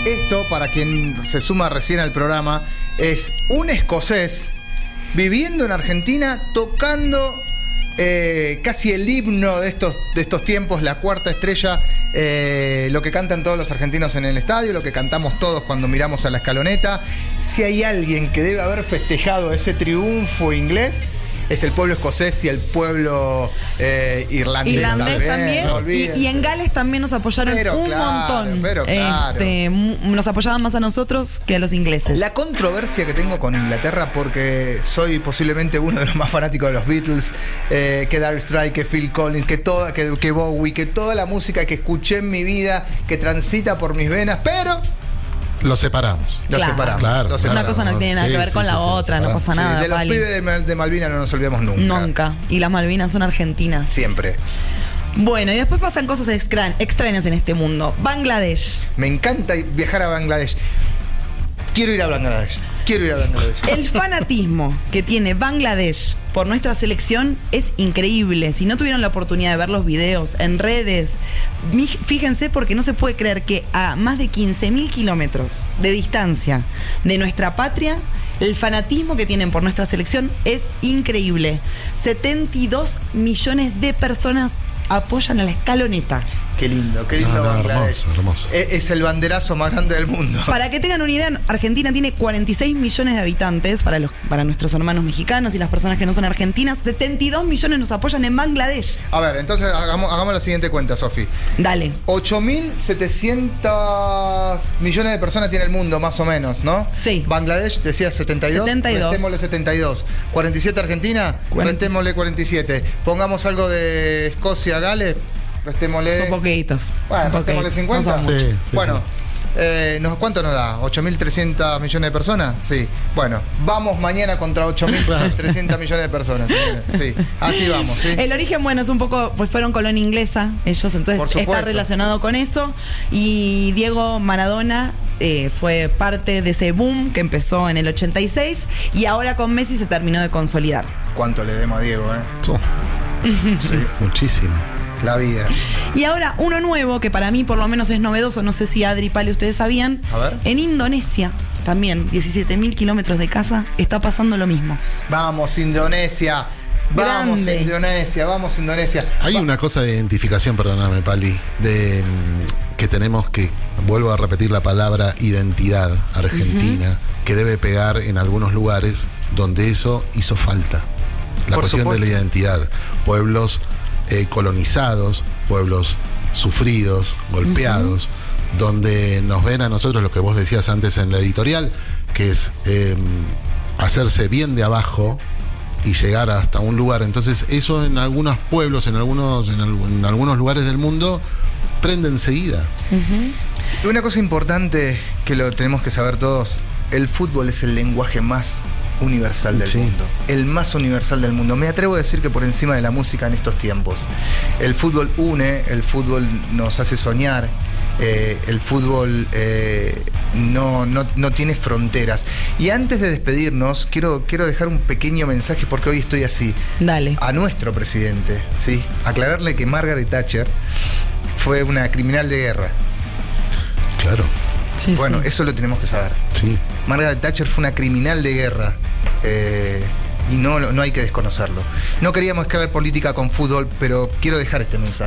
esto, para quien se suma recién al programa, es un escocés viviendo en Argentina, tocando casi el himno de estos tiempos, la cuarta estrella, lo que cantan todos los argentinos en el estadio, lo que cantamos todos cuando miramos a la escaloneta. Si hay alguien que debe haber festejado ese triunfo inglés, es el pueblo escocés y el pueblo irlandés también. No y en Gales también nos apoyaron montón. Pero claro. Nos apoyaban más a nosotros que a los ingleses. La controversia que tengo con Inglaterra, porque soy posiblemente uno de los más fanáticos de los Beatles, que Dire Straits, que Phil Collins, que Bowie, que toda la música que escuché en mi vida, que transita por mis venas, pero... Lo separamos. Claro. Una cosa no tiene nada que ver con la otra, no pasa nada. De los pibes de Malvinas no nos olvidamos nunca. Nunca. Y las Malvinas son argentinas. Siempre. Bueno, y después pasan cosas extrañas en este mundo. Bangladesh. Me encanta viajar a Bangladesh. Quiero ir a Bangladesh. El fanatismo que tiene Bangladesh por nuestra selección es increíble. Si no tuvieron la oportunidad de ver los videos en redes, fíjense, porque no se puede creer que a más de 15.000 kilómetros de distancia de nuestra patria, el fanatismo que tienen por nuestra selección es increíble. 72 millones de personas apoyan a la escaloneta. Qué lindo Bangladesh. Hermoso. Es el banderazo más grande del mundo. Para que tengan una idea, Argentina tiene 46 millones de habitantes, para nuestros hermanos mexicanos y las personas que no son argentinas. 72 millones nos apoyan en Bangladesh. A ver, entonces hagamos la siguiente cuenta, Sofi. Dale. 8.700 millones de personas tiene el mundo, más o menos, ¿no? Sí. Bangladesh, decía 72. 72. Restémosle 72. 47 Argentina, restémosle 47. Pongamos algo de Escocia, Gales. Restémosle. Son poquitos. Bueno, restémosle 50. No sí, bueno, ¿cuánto nos da? ¿8.300 millones de personas? Sí. Bueno, vamos mañana contra 8.300 millones de personas. Sí, así vamos. ¿Sí? El origen, bueno, es un poco, fueron colonia inglesa ellos, entonces está relacionado con eso. Y Diego Maradona fue parte de ese boom que empezó en el 86 y ahora con Messi se terminó de consolidar. ¿Cuánto le demos a Diego, Sí, muchísimo. La vida. Y ahora uno nuevo, que para mí por lo menos es novedoso, no sé si Adri y Pali ustedes sabían. A ver. En Indonesia, también, 17.000 kilómetros de casa, está pasando lo mismo. Vamos, Indonesia. Vamos, Indonesia. Hay una cosa de identificación, perdóname, Pali, que tenemos que, vuelvo a repetir la palabra identidad argentina, que debe pegar en algunos lugares donde eso hizo falta. La cuestión de la identidad. Pueblos colonizados, pueblos sufridos, golpeados, donde nos ven a nosotros, lo que vos decías antes en la editorial, que es hacerse bien de abajo y llegar hasta un lugar. Entonces eso en algunos pueblos, en algunos lugares del mundo, prende enseguida. Una cosa importante que lo tenemos que saber todos: el fútbol es el lenguaje más universal del mundo, el más universal del mundo. Me atrevo a decir que por encima de la música en estos tiempos. El fútbol une, el fútbol nos hace soñar, el fútbol no tiene fronteras. Y antes de despedirnos, quiero dejar un pequeño mensaje, porque hoy estoy así. Dale. A nuestro presidente, ¿sí? Aclararle que Margaret Thatcher fue una criminal de guerra. Claro. Sí, bueno, eso lo tenemos que saber. Sí. Margaret Thatcher fue una criminal de guerra. Y no hay que desconocerlo. No queríamos mezclar política con fútbol, pero quiero dejar este mensaje.